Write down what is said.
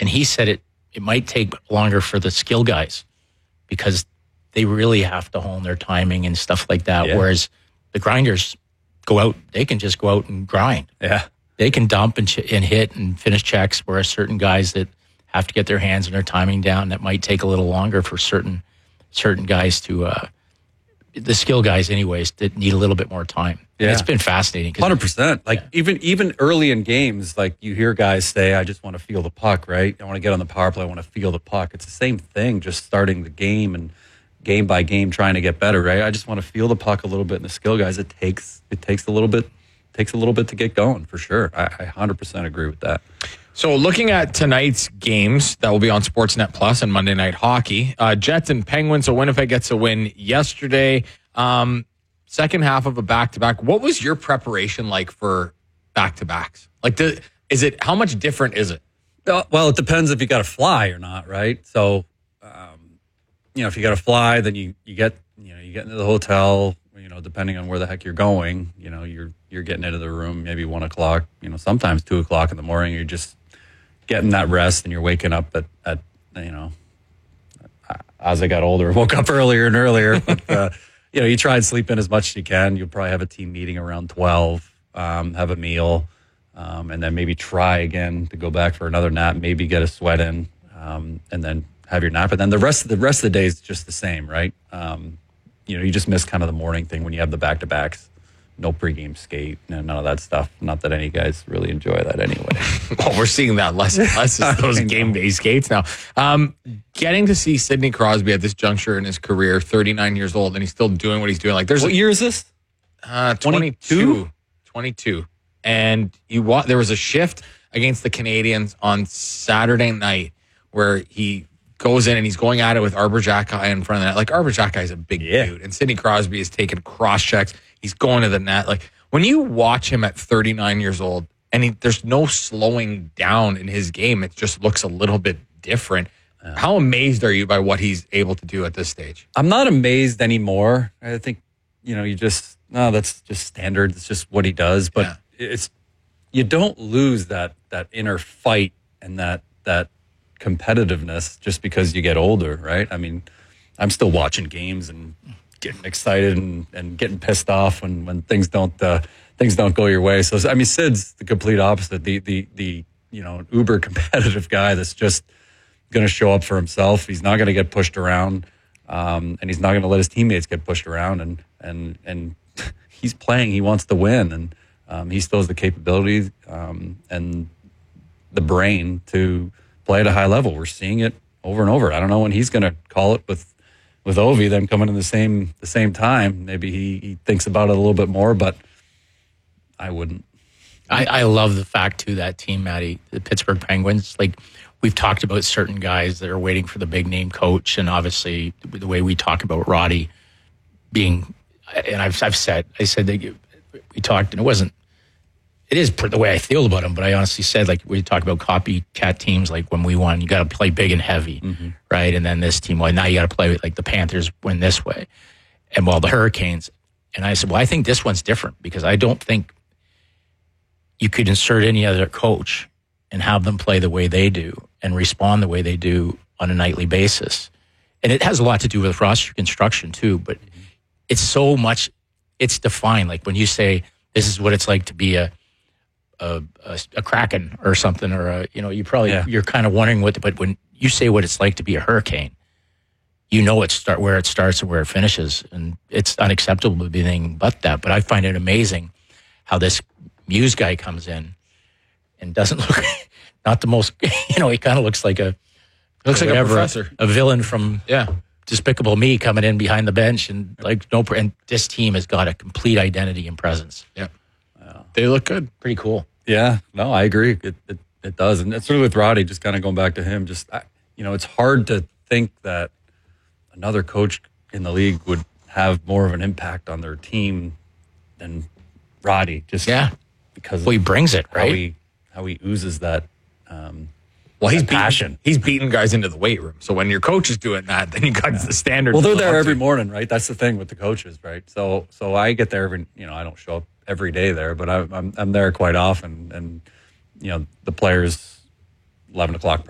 And he said it might take longer for the skill guys because they really have to hone their timing and stuff like that. Yeah. Whereas the grinders go out, they can just go out and grind. Yeah. They can dump and hit and finish checks, whereas certain guys that have to get their hands and their timing down, that might take a little longer for certain guys to, the skill guys anyways, that need a little bit more time. Yeah. And it's been fascinating. 100%. Like even early in games, like you hear guys say, I just want to feel the puck, right? I want to get on the power play. I want to feel the puck. It's the same thing, just starting the game and game by game trying to get better, right? I just want to feel the puck a little bit. And the skill guys, it takes a little bit to get going, for sure. I 100% agree with that. So looking at tonight's games that will be on Sportsnet Plus and Monday Night Hockey, Jets and Penguins. So Winnipeg gets a win yesterday. Second half of a back-to-back. What was your preparation like for back-to-backs? Like, how much different is it? Well, it depends if you got to fly or not, right? So, if you got to fly, then you get into the hotel. Depending on where the heck you're going, you're getting into the room maybe 1 o'clock. Sometimes 2 o'clock in the morning. You're just getting that rest, and you're waking up at as I got older, woke up earlier and earlier. But, you try and sleep in as much as you can. You'll probably have a team meeting around 12, have a meal, and then maybe try again to go back for another nap, maybe get a sweat in, and then have your nap. And then the rest of the day is just the same, right? You just miss kind of the morning thing when you have the back-to-backs. No pregame skate, none of that stuff. Not that any guys really enjoy that anyway. Well, we're seeing that less and less as those game-day skates now. Getting to see Sidney Crosby at this juncture in his career, 39 years old, and he's still doing what he's doing. Like, what year is this? 22. 22. And there was a shift against the Canadiens on Saturday night where he goes in and he's going at it with Arber Xhekaj in front of the net. Like, Arber Xhekaj is a big dude, and Sidney Crosby is taking cross checks. He's going to the net. Like, when you watch him at 39 years old, and there's no slowing down in his game, it just looks a little bit different. How amazed are you by what he's able to do at this stage? I'm not amazed anymore. I think, that's just standard. It's just what he does. But you don't lose that inner fight and that competitiveness just because you get older, right? I mean, I'm still watching games and getting excited and getting pissed off when things don't go your way. So I mean, Sid's the complete opposite. The uber competitive guy that's just going to show up for himself. He's not going to get pushed around, and he's not going to let his teammates get pushed around. And he's playing. He wants to win, and he still has the capability and the brain to play at a high level. We're seeing it over and over. I don't know when he's going to call it with Ovi, them coming in the same time. Maybe he thinks about it a little bit more, but I wouldn't. I love the fact, too, that team, Matty, the Pittsburgh Penguins, like, we've talked about certain guys that are waiting for the big-name coach, and obviously the way we talk about Roddy being, and I said that we talked, and it is the way I feel about him, but I honestly said, like, we talk about copycat teams, like when we won, you got to play big and heavy, right? And then this team, well, now you got to play like the Panthers win this way. And the Hurricanes, and I said, well, I think this one's different because I don't think you could insert any other coach and have them play the way they do and respond the way they do on a nightly basis. And it has a lot to do with roster construction too, but it's so much, it's defined. Like when you say, this is what it's like to be a Kraken or something, or you're kind of wondering but when you say what it's like to be a Hurricane, where it starts and where it finishes, and it's unacceptable to be anything but that. But I find it amazing how this Muse guy comes in and doesn't look not the most, he kind of looks like a professor, a villain from Despicable Me coming in behind the bench, and and this team has got a complete identity and presence. Yeah, they look good, pretty cool. Yeah, no, I agree. It does, and it's really with Roddy. Just kind of going back to him. Just it's hard to think that another coach in the league would have more of an impact on their team than Roddy. Just because he brings it, right? How he oozes that. He's passion. He's beating guys into the weight room. So when your coach is doing that, then you got the standard. Well, they're there every morning, right? That's the thing with the coaches, right? So I get there every. I don't show up every day there, but I'm there quite often, and the players 11 o'clock